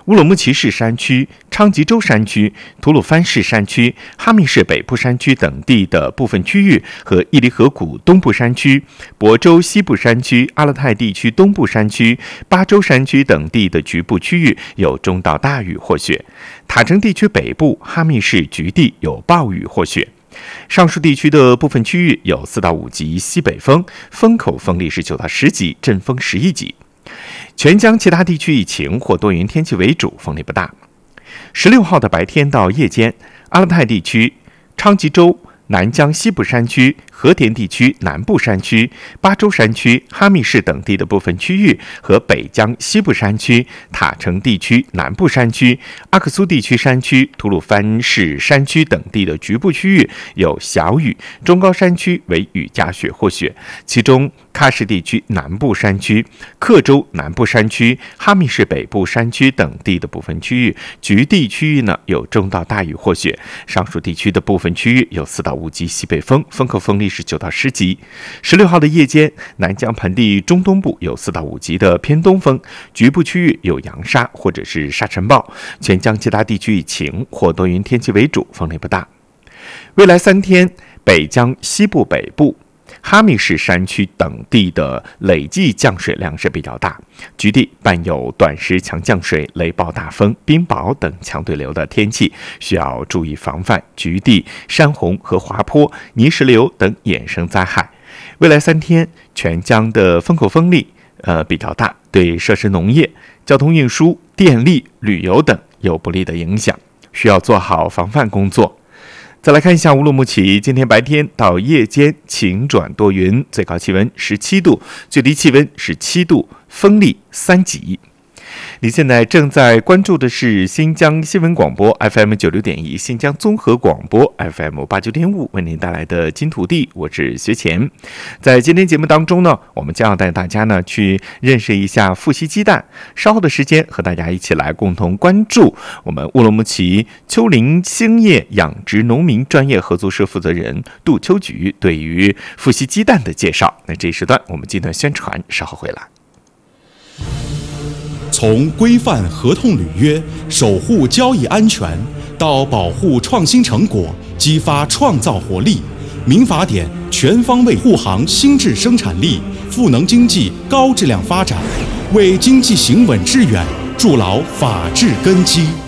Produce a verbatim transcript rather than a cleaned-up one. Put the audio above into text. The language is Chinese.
乌鲁木齐市山区、昌吉州山区、吐鲁番市山区、哈密市北部山区等地的部分区域和伊犁河谷东部山区、亳州西部山区、阿勒泰地区东部山区、巴州山区等地的局部区域有中到大雨或雪。塔城地区北部、哈密市局地有暴雨或雪。上述地区的部分区域有四到五级西北风，风口风力是九到十级，阵风十一级。全疆其他地区以晴或多云天气为主，风力不大。十六号的白天到夜间，阿勒泰地区、昌吉州、南疆西部山区、和田地区南部山区、巴州山区、哈密市等地的部分区域和北疆西部山区、塔城地区南部山区、阿克苏地区山区、吐鲁番市山区等地的局部区域有小雨，中高山区为雨夹雪或雪，其中喀什地区南部山区、克州南部山区、哈密市北部山区等地的部分区域局地区域呢有中到大雨或雪。上述地区的部分区域有四到五级西北风，风口风力是九到十级。十六号的夜间，南疆盆地中东部有四到五级的偏东风，局部区域有扬沙或者是沙尘暴。全疆其他地区以晴或多云天气为主，风力不大。未来三天，北疆西部北部、哈密市山区等地的累计降水量是比较大，局地伴有短时强降水、雷暴大风、冰雹等强对流的天气，需要注意防范局地山洪和滑坡、泥石流等衍生灾害。未来三天，全疆的风口风力呃比较大，对设施农业、交通运输、电力、旅游等有不利的影响，需要做好防范工作。再来看一下乌鲁木齐，今天白天到夜间晴转多云，最高气温十七度，最低气温十七度，风力三级。你现在正在关注的是新疆新闻广播 F M 九六点一，新疆综合广播 F M 八九点五，为您带来的金土地，我是学前。在今天节目当中呢，我们将要带大家呢去认识一下富硒鸡蛋。稍后的时间和大家一起来共同关注我们乌鲁木齐丘陵兴业养殖农民专业合作社负责人杜秋菊对于富硒鸡蛋的介绍。那这一时段我们进段宣传，稍后回来。 从规范合同履约、守护交易安全，到保护创新成果、激发创造活力，民法典全方位护航新质生产力、赋能经济高质量发展，为经济行稳致远筑牢法治根基。